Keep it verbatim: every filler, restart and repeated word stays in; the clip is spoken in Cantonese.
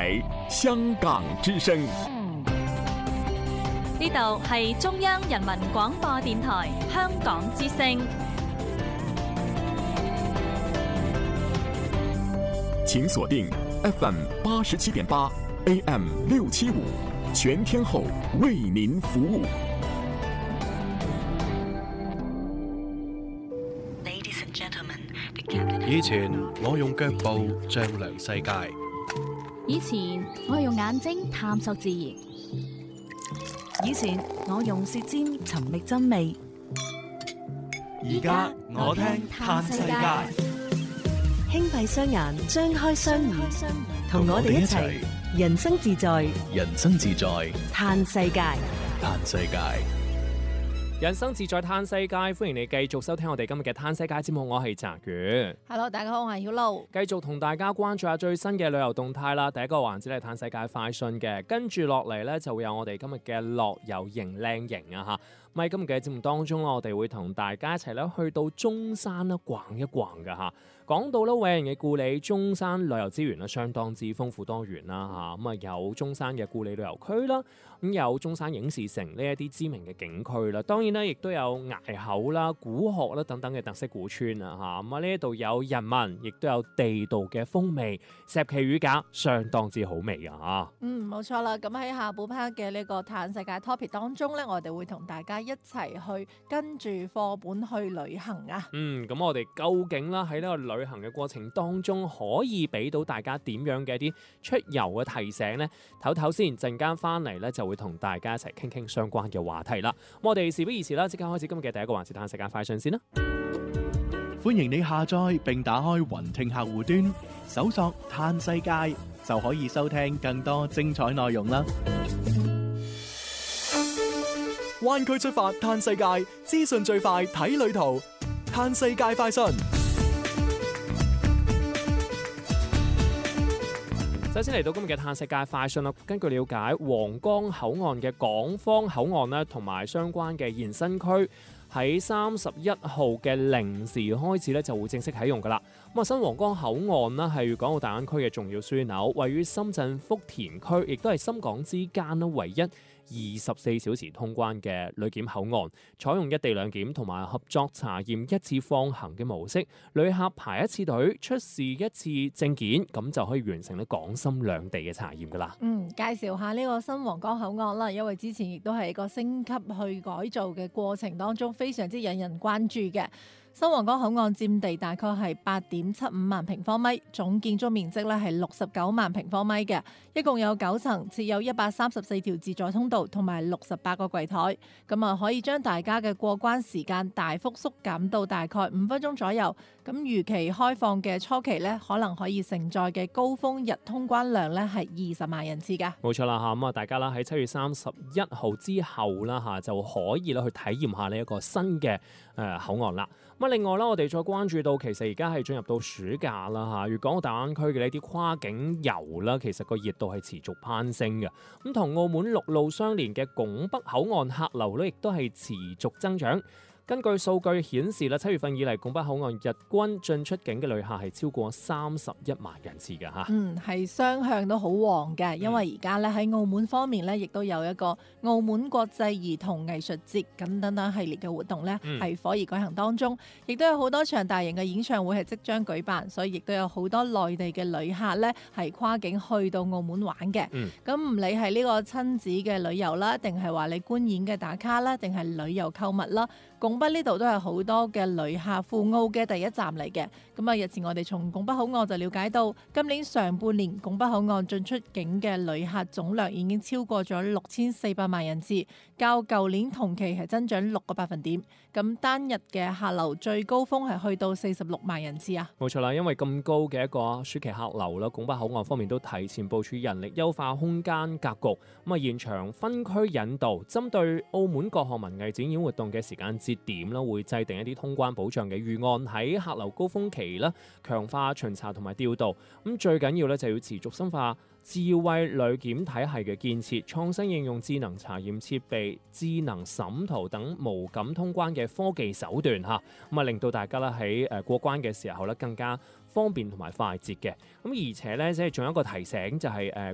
台香港之聲， 呢度係中央人民廣播電台香港之聲。 請鎖定 F M 八十七點八 A M 六七五，全天候為您服務。 以前我用腳步丈量世界， 以前我用眼睛探索自然， 以前我用舌尖尋覓真味， 而家我聽嘆世界。 輕閉雙眼，張開雙耳，同我哋一齊人生自在， 人生自在嘆世界， 嘆世界。 人生自在嘆世界，歡迎你繼續收聽我哋今日嘅嘆世界節目，我係澤宇。 Hello， 大家好，我係曉露。 繼續同大家關注下最新嘅旅遊動態啦。第一個環節係嘆世界快訊嘅，跟住落嚟呢，就會有我哋今日嘅樂遊型靚型啊吓。咁喺今日嘅節目當中，我哋會同大家一齊咧去到中山啦逛一逛噶吓。講到咧偉人嘅故里中山旅遊資源咧相當之豐富多元啦吓，咁啊有中山嘅故里旅遊區啦，咁有中山影視城呢一啲知名嘅景區啦，當然咧亦都有崖口啦、古學啦等等嘅特色古村啊吓，咁啊呢一度有人文，亦都有地道嘅風味，石岐乳鴿相當之好味啊吓。 嗯，冇錯啦。咁喺下半 part 嘅呢個嘆世界 topic 當中咧，我哋會同大家一齊去跟住課本去旅行啊。 嗯，咁我哋究竟啦喺呢個旅行嘅過程當中，可以俾到大家點樣嘅一啲出遊嘅提醒呢？唞唞先，陣間翻嚟咧就會同大家一齊傾傾相關嘅話題啦。我哋事不宜遲啦，即刻開始今日嘅第一個環節嘆世界快訊先啦。 歡迎你下載並打開雲聽客戶端，搜索嘆世界就可以收聽更多精彩內容啦。灣區出發嘆世界，資訊最快睇旅途，嘆世界快訊。 首先嚟到今日嘅嘆世界快訊啦。根據了解，皇崗口岸嘅港方口岸咧，同埋相關嘅延伸區喺三十一號嘅零時開始咧，就會正式啟用噶啦。咁啊，新皇崗口岸咧係粵港澳大灣區嘅重要樞紐，位於深圳福田區，亦都係深港之間咧唯一二十四小時通關嘅旅檢口岸，採用一地兩檢同埋合作查驗一次放行嘅模式，旅客排一次隊，出示一次證件，咁就可以完成咧港深兩地嘅查驗噶啦。 嗯，介紹下呢個新皇崗口岸啦，因為之前亦都係一個升級去改造嘅過程當中，非常之引人關注嘅。新皇崗口岸佔地大概係八點七五萬平方米，總建築面積咧係六十九萬平方米嘅，一共有九層，設有一百三十四條自助通道同埋六十八個櫃台，咁啊可以將大家嘅過關時間大幅縮減到大概五分鐘左右。咁預期開放嘅初期咧，可能可以承載嘅高峰日通關量咧係二十萬人次㗎。 冇錯啦嚇，咁啊大家啦喺七月三十一號之後啦嚇，就可以啦去體驗下呢一個新嘅誒口岸啦。咁另外啦，我哋再關注到，其實而家係進入到暑假啦嚇，粵港澳大灣區嘅呢啲跨境遊啦，其實個熱度係持續攀升嘅。咁同澳門陸路相連嘅拱北口岸客流咧，亦都係持續增長。根據數據顯示啦，七月份以嚟，拱北口岸日均進出境嘅旅客係超過三十一萬人次嘅嚇。嗯， 係雙向都好旺嘅，因為而家咧喺澳門方面咧，亦都有一個澳門國際兒童藝術節咁等等系列嘅活動咧，係火熱舉行當中，亦都有好多場大型嘅演唱會係即將舉辦，所以亦都有好多內地嘅旅客咧係跨境去到澳門玩嘅。咁唔理係呢個親子嘅旅遊啦，定係話你觀演嘅打卡啦，定係旅遊購物啦。拱北呢度都係好多嘅旅客赴澳嘅第一站嚟嘅。咁啊，日前我哋從拱北口岸就了解到，今年上半年拱北口岸進出境嘅旅客總量已經超過咗六千四百萬人次，較舊年同期係增長六個百分點。咁單日嘅客流最高峰係去到四十六萬人次啊！ 冇錯啦，因為咁高嘅一個暑期客流啦，拱北口岸方面都提前部署人力，優化空間格局，咁啊現場分區引導，針對澳門各項文藝展演活動嘅時間節點啦，會制定一啲通關保障嘅預案，喺客流高峰期啦，強化巡查同埋調度。咁最緊要咧就要持續深化智慧旅檢體系嘅建設，創新應用智能查驗設備、智能審圖等無感通關嘅科技手段嚇，咁啊令到大家咧喺誒過關嘅時候咧更加方便同埋快捷嘅。咁而且咧即係仲有一個提醒，就係誒